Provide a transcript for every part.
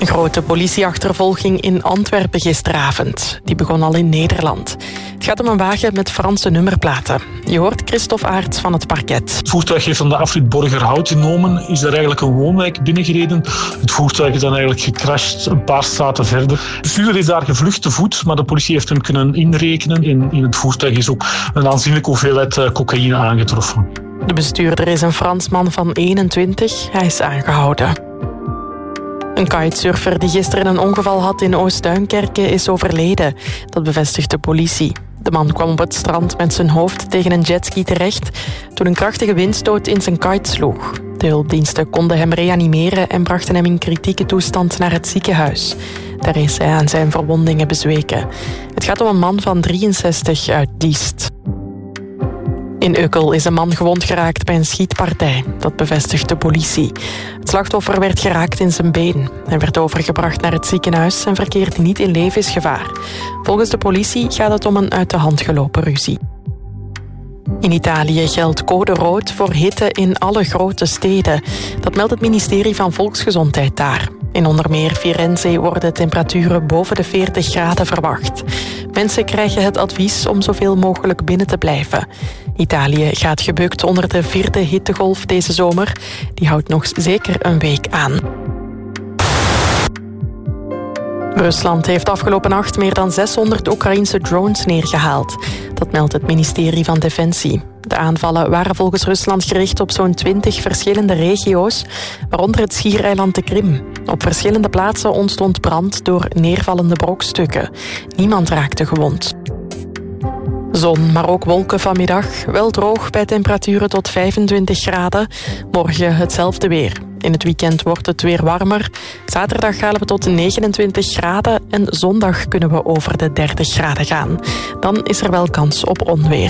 Een grote politieachtervolging in Antwerpen gisteravond. Die begon al in Nederland. Het gaat om een wagen met Franse nummerplaten. Je hoort Christophe Aerts van het parket. Het voertuig heeft dan de afrit Borgerhout genomen, is er eigenlijk een woonwijk binnengereden. Het voertuig is dan eigenlijk gecrashed een paar straten verder. De bestuurder is daar gevlucht te voet, maar de politie heeft hem kunnen inrekenen. In het voertuig is ook een aanzienlijke hoeveelheid cocaïne aangetroffen. De bestuurder is een Fransman van 21. Hij is aangehouden. Een kitesurfer die gisteren een ongeval had in Oost-Duinkerke is overleden. Dat bevestigt de politie. De man kwam op het strand met zijn hoofd tegen een jetski terecht toen een krachtige windstoot in zijn kite sloeg. De hulpdiensten konden hem reanimeren en brachten hem in kritieke toestand naar het ziekenhuis. Daar is hij aan zijn verwondingen bezweken. Het gaat om een man van 63 uit Diest. In Ukkel is een man gewond geraakt bij een schietpartij. Dat bevestigt de politie. Het slachtoffer werd geraakt in zijn been. Hij werd overgebracht naar het ziekenhuis en verkeert niet in levensgevaar. Volgens de politie gaat het om een uit de hand gelopen ruzie. In Italië geldt code rood voor hitte in alle grote steden. Dat meldt het ministerie van Volksgezondheid daar. In onder meer Firenze worden temperaturen boven de 40 graden verwacht. Mensen krijgen het advies om zoveel mogelijk binnen te blijven. Italië gaat gebukt onder de 4e hittegolf deze zomer. Die houdt nog zeker een week aan. Rusland heeft afgelopen nacht meer dan 600 Oekraïnse drones neergehaald. Dat meldt het ministerie van Defensie. De aanvallen waren volgens Rusland gericht op zo'n 20 verschillende regio's, waaronder het schiereiland de Krim. Op verschillende plaatsen ontstond brand door neervallende brokstukken. Niemand raakte gewond. Zon, maar ook wolken vanmiddag. Wel droog bij temperaturen tot 25 graden. Morgen hetzelfde weer. In het weekend wordt het weer warmer. Zaterdag halen we tot 29 graden en zondag kunnen we over de 30 graden gaan. Dan is er wel kans op onweer.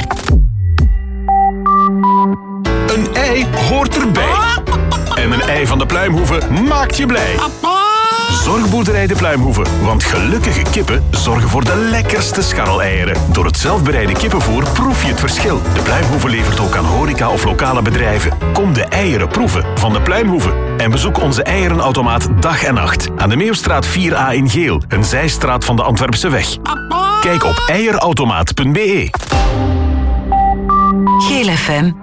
Een ei hoort erbij. En een ei van de Pluimhoeve maakt je blij. Zorgboerderij de Pluimhoeve, want gelukkige kippen zorgen voor de lekkerste scharreleieren. Door het zelfbereide kippenvoer proef je het verschil. De Pluimhoeve levert ook aan horeca of lokale bedrijven. Kom de eieren proeven van de Pluimhoeve. En bezoek onze eierenautomaat dag en nacht. Aan de Meeuwstraat 4A in Geel, een zijstraat van de Antwerpse weg. Kijk op eierautomaat.be. Geel FM.